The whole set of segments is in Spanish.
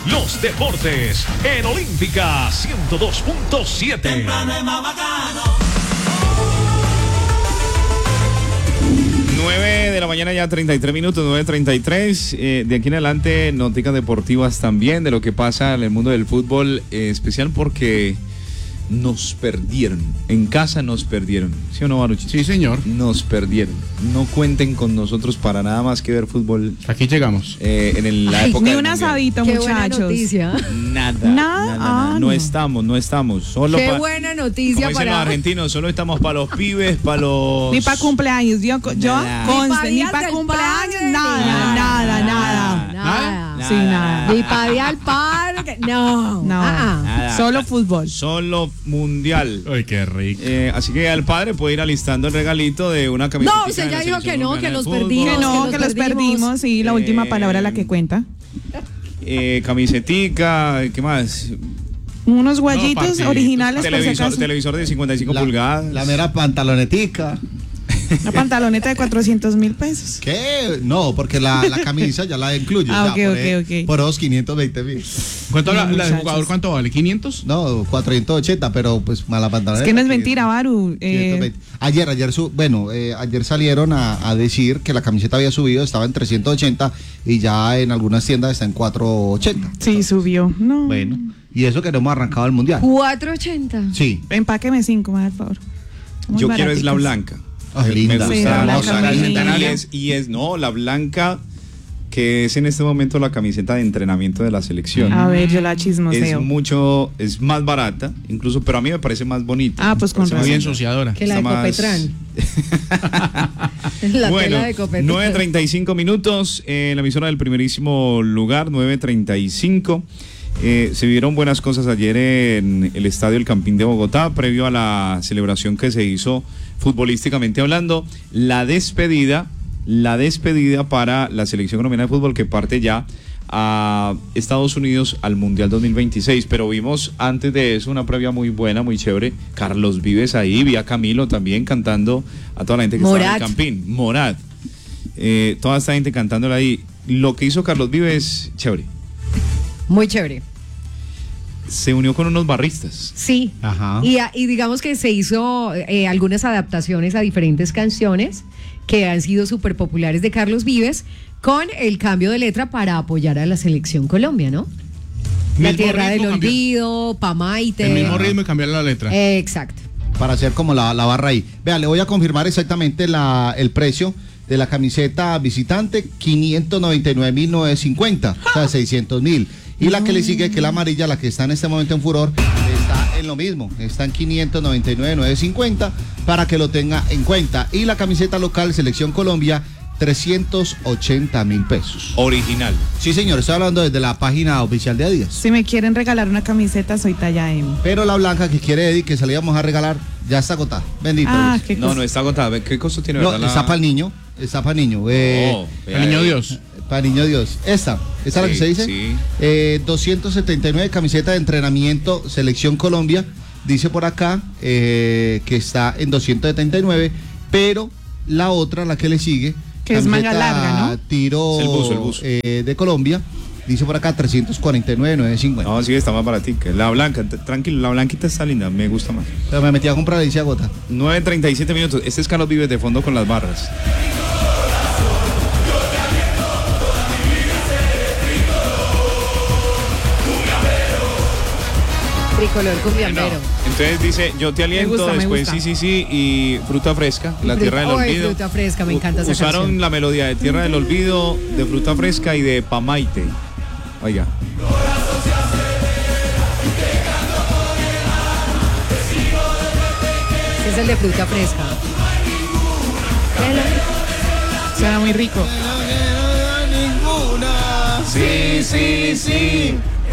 los deportes en Olímpica 102.7. Temprano es más bacano. 9 de la mañana ya 33 minutos, 9:33. De aquí en adelante noticias deportivas también de lo que pasa en el mundo del fútbol, especial porque nos perdieron. En casa nos perdieron. ¿Sí o no, Baruch? Sí, señor. Nos perdieron. No cuenten con nosotros para nada más que ver fútbol. Aquí llegamos. En la época Ni del un Mundial. asadito, Qué muchachos. buena noticia. Nada. No estamos. Solo Qué buena noticia como dicen los argentinos, solo estamos para los pibes, para los... Ni para cumpleaños. Yo Nada. conste, ni días para del cumpleaños, padre, nada. Nada. Sí, nada. Ni para ir al parque. No. Nada. Solo fútbol. Solo mundial. Ay, qué rico. Así que al padre puede ir alistando el regalito de una camiseta. No, usted ya dijo que no, que los perdimos. Que los perdimos. Sí, la última palabra la que cuenta. Camisetica, ¿qué más? Unos guayitos No, originales, por si acaso. Televisor de 55 pulgadas. La mera pantalonetica. Una pantaloneta de 400,000 pesos. ¿Qué? No, porque la camisa ya la incluye. Ah, ya, ok. Por los 520,000. ¿Cuánto No, la del muchachos. jugador cuánto vale? ¿500? No, 480, pero pues mala pantaloneta. Es que no es mentira, Baru. 520. Ayer salieron a decir que la camiseta había subido, estaba en 380 y ya en algunas tiendas está en 480. Sí, subió. No. Bueno, y eso que no hemos arrancado el mundial. 480. Sí. Empáqueme 5, más, por favor. Muy Yo quiero es la baraticas. blanca. Ay, linda. Me gusta Sí, la blanca hermosa. muy linda. La blanca que es en este momento la camiseta de entrenamiento de la selección. A ver, yo la chismoseo. Es más barata, incluso, pero a mí me parece más bonita. Ah, pues con Muy razón. ensuciadora. Que la de Está más- Copetrán. La Bueno, tela de Copetrán. 9:35 minutos en la emisora del primerísimo lugar, 9:35. Se vieron buenas cosas ayer en el Estadio El Campín de Bogotá, previo a la celebración que se hizo futbolísticamente hablando, la despedida para la selección colombiana de fútbol que parte ya a Estados Unidos al Mundial 2026, pero vimos antes de eso una previa muy buena, muy chévere. Carlos Vives ahí, vi a Camilo también cantando a toda la gente que estaba en el Campín. Morat. Toda esta gente cantándola ahí. Lo que hizo Carlos Vives, chévere. Muy chévere. Se unió con unos barristas. Sí. Ajá. Y digamos que se hizo algunas adaptaciones a diferentes canciones que han sido súper populares de Carlos Vives, con el cambio de letra para apoyar a la selección Colombia, ¿no? La Mismo tierra del ritmo, cambió. olvido, Pamaite. El mismo ritmo y cambiar la letra. Exacto. Para hacer como la barra ahí. Vea, le voy a confirmar exactamente el precio de la camiseta visitante, 599,950, o sea, 600,000. Y la que le sigue, que es la amarilla, la que está en este momento en furor, está en lo mismo, está en 599,950, para que lo tenga en cuenta. Y la camiseta local, Selección Colombia, 380,000 pesos. Original. Sí, señor, estoy hablando desde la página oficial de Adidas. Si me quieren regalar una camiseta, soy talla M. Pero la blanca que quiere Eddie, que se le íbamos a regalar, ya está agotada. Bendito Dios. Qué No, cosa. no está agotada. ¿Qué costo tiene? No, ¿verdad? está para el niño. Está para el niño. vea El niño ahí. Dios. Para niño Dios. Esta es la que Sí, se dice. sí. 279 camiseta de entrenamiento Selección Colombia. Dice por acá que está en 279, pero la otra, la que le sigue, Que es manga camiseta larga, ¿no? Tiro Es el buzo. de Colombia, dice por acá 349,950. No, sí, está más baratica. La blanca, tranquilo, la blanquita está linda, me gusta más. Pero me metí a comprar y dice agota. 9:37 minutos. Este es Carlos Vives de fondo con las barras. Tricolor cumbiambero. Entonces dice, yo te aliento, Me gusta, me después gusta. sí, y Fruta Fresca, La Tierra del Ay, Olvido. Fruta Fresca, me encanta esa Usaron canción. la melodía de Tierra del Olvido, de Fruta Fresca y de Pamaite. Oiga. Ese es el de fruta fresca. Suena muy rico. Sí, sí, sí.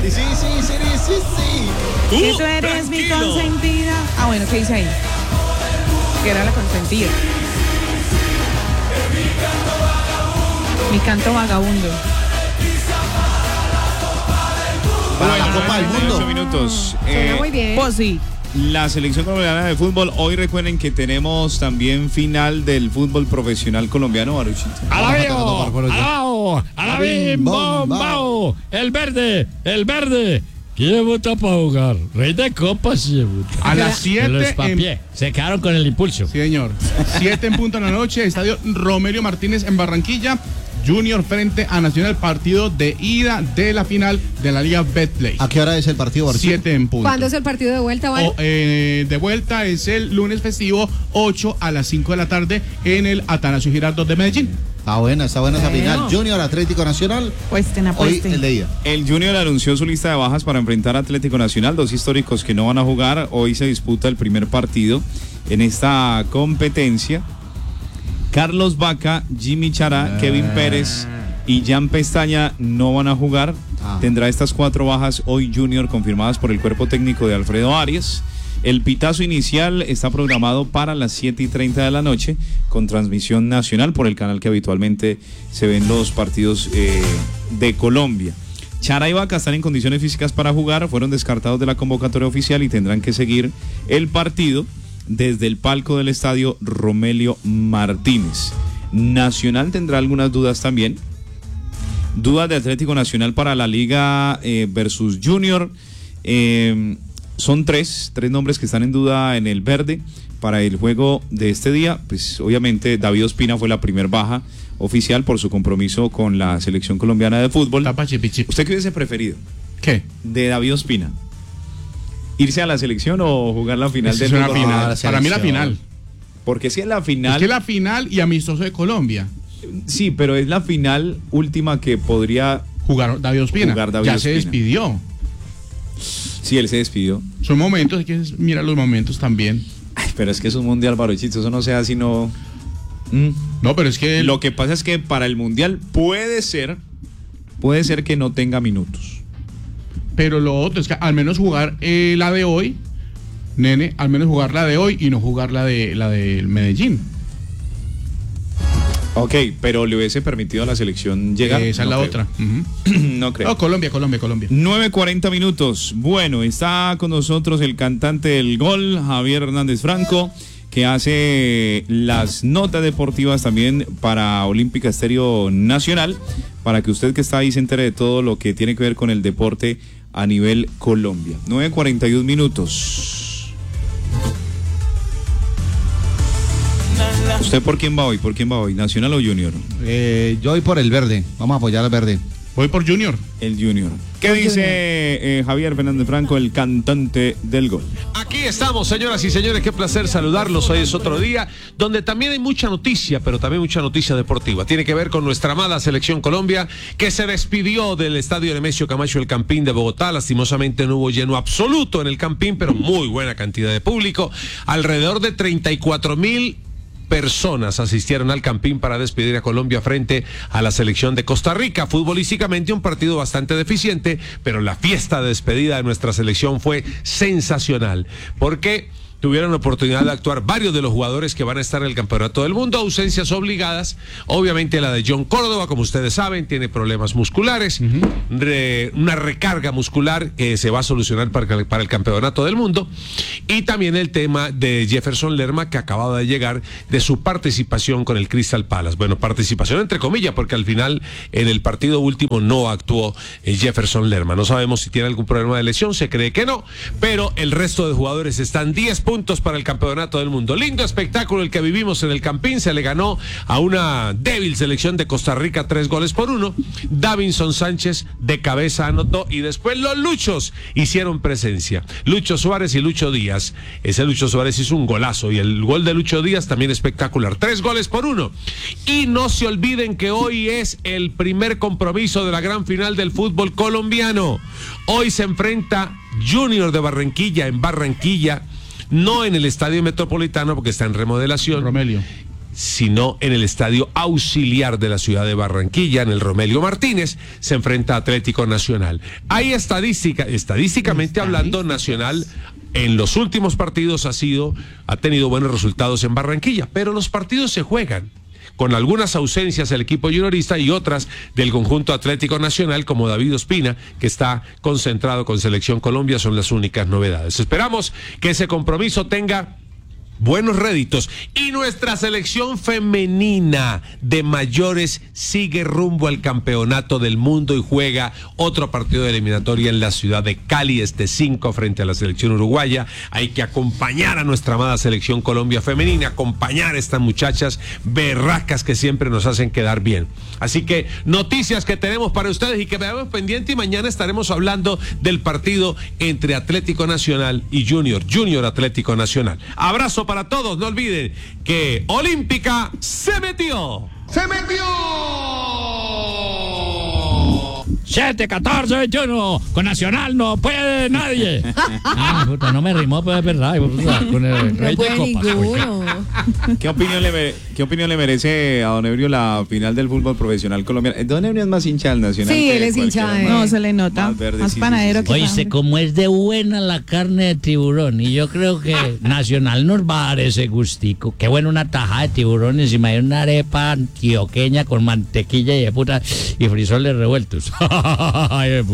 Que tú eres mi consentida. Ah, bueno, ¿qué dice ahí? Que era la consentida. Mi canto vagabundo. Para la Copa del Mundo. 8 minutos. Suena muy bien. Pues sí. la selección colombiana de fútbol. Hoy recuerden que tenemos también final del fútbol profesional colombiano, Baruchito. ¡Alabío! ¡Alabín! ¡Bombao! ¡El verde! ¿Quién vota para jugar? Rey de copas, sí. A las 7 Se quedaron con el impulso. Sí, señor. 7 en punto de la noche, estadio Romelio Martínez en Barranquilla. Junior frente a Nacional, partido de ida de la final de la Liga Betplay. ¿A qué hora es el partido, Barcito? 7 en punto. ¿Cuándo es el partido de vuelta, Vale? De vuelta es el lunes festivo, 8 a las 5 de la tarde en el Atanasio Girardot de Medellín. Está buena esa Bueno. final. Junior Atlético Nacional. Apuesten. Hoy el de ida. El Junior anunció su lista de bajas para enfrentar a Atlético Nacional, dos históricos que no van a jugar. Hoy se disputa el primer partido en esta competencia. Carlos Vaca, Jimmy Chará, Kevin Pérez y Jan Pestaña no van a jugar. Tendrá estas 4 bajas hoy Junior confirmadas por el cuerpo técnico de Alfredo Arias. El pitazo inicial está programado para las 7:30 de la noche con transmisión nacional por el canal que habitualmente se ven los partidos de Colombia. Chará y Vaca están en condiciones físicas para jugar, fueron descartados de la convocatoria oficial y tendrán que seguir el partido desde el palco del estadio Romelio Martínez. Nacional tendrá algunas dudas también. Dudas de Atlético Nacional para la Liga versus Junior. Son tres nombres que están en duda en el verde para el juego de este día. Pues obviamente David Ospina fue la primer baja oficial por su compromiso con la selección colombiana de fútbol. ¿Usted qué hubiese preferido? ¿Qué? De David Ospina. ¿Irse a la selección o jugar la final del final? Para mí la final. Porque si es la final. Es que la final y amistoso de Colombia. Sí, pero es la final última que podría jugar David Ospina. Se despidió. Sí, él se despidió. Son momentos, hay que mirar los momentos también. Ay, pero es que es un mundial, Barochito, eso no sea sino. No, pero es que. Lo que pasa es que para el mundial puede ser que no tenga minutos. Pero lo otro es que al menos jugar la de hoy, nene, al menos jugar la de hoy y no jugar la de Medellín. Ok, pero le hubiese permitido a la selección llegar. Esa es la otra. No creo. No, Colombia. 9:40 minutos. Bueno, está con nosotros el cantante del gol, Javier Hernández Franco, que hace las notas deportivas también para Olímpica Estéreo Nacional, para que usted que está ahí se entere de todo lo que tiene que ver con el deporte a nivel Colombia. 9:41 minutos. ¿Usted por quién va hoy? ¿Nacional o Junior? Yo voy por el verde. Vamos a apoyar al verde. Voy por Junior. El Junior. ¿Qué dice Javier Fernández Franco, el cantante del gol? Aquí estamos, señoras y señores, qué placer saludarlos. Hoy es otro día donde también hay mucha noticia, pero también mucha noticia deportiva. Tiene que ver con nuestra amada selección Colombia, que se despidió del estadio Nemesio Camacho El Campín de Bogotá. Lastimosamente no hubo lleno absoluto en el Campín, pero muy buena cantidad de público. Alrededor de 34,000 personas asistieron al Campín para despedir a Colombia frente a la selección de Costa Rica. Futbolísticamente un partido bastante deficiente, pero la fiesta de despedida de nuestra selección fue sensacional, porque tuvieron la oportunidad de actuar varios de los jugadores que van a estar en el Campeonato del Mundo. Ausencias obligadas, obviamente la de John Córdoba, como ustedes saben, tiene problemas musculares, una recarga muscular que se va a solucionar para el Campeonato del Mundo, y también el tema de Jefferson Lerma, que acababa de llegar de su participación con el Crystal Palace. Bueno, participación entre comillas, porque al final en el partido último no actuó Jefferson Lerma. No sabemos si tiene algún problema de lesión, se cree que no, pero el resto de jugadores están 10 puntos para el Campeonato del Mundo. Lindo espectáculo el que vivimos en el Campín. Se le ganó a una débil selección de Costa Rica 3-1. Davinson Sánchez de cabeza anotó y después los Luchos hicieron presencia. Lucho Suárez y Lucho Díaz. Ese Lucho Suárez hizo un golazo y el gol de Lucho Díaz también espectacular. 3-1. Y no se olviden que hoy es el primer compromiso de la gran final del fútbol colombiano. Hoy se enfrenta Junior de Barranquilla en Barranquilla, no en el Estadio Metropolitano porque está en remodelación, Romelio, sino en el Estadio Auxiliar de la ciudad de Barranquilla, en el Romelio Martínez, se enfrenta a Atlético Nacional. Hay estadísticamente hablando, Nacional en los últimos partidos ha tenido buenos resultados en Barranquilla, pero los partidos se juegan. con algunas ausencias el equipo juniorista y otras del conjunto Atlético Nacional, como David Ospina, que está concentrado con Selección Colombia, son las únicas novedades. Esperamos que ese compromiso tenga buenos réditos. Y nuestra selección femenina de mayores sigue rumbo al campeonato del mundo y juega otro partido de eliminatoria en la ciudad de Cali, este 5 frente a la selección uruguaya. Hay que acompañar a nuestra amada selección Colombia femenina, acompañar a estas muchachas berracas que siempre nos hacen quedar bien. Así que noticias que tenemos para ustedes y que veamos pendiente, y mañana estaremos hablando del partido entre Atlético Nacional y Junior Atlético Nacional. Abrazo para todos, no olviden que Olímpica se metió. 7, 14, 21. Con Nacional no puede nadie. Puta, no me rimó, pues es verdad. Con el rey de copas. Ninguno. ¿Qué opinión le merece a don Ebrio la final del fútbol profesional colombiano? Don Ebrio es más hincha del Nacional. Sí, que él es hincha. cualquiera No, más. se le nota. Más verde, Más sí, panadero sí, que Oíste, hambre. como es de buena la carne de tiburón, y yo creo que Nacional nos va a dar ese gustico. Qué bueno una tajada de tiburón encima de una arepa antioqueña con mantequilla y de puta y frisoles revueltos. Ay,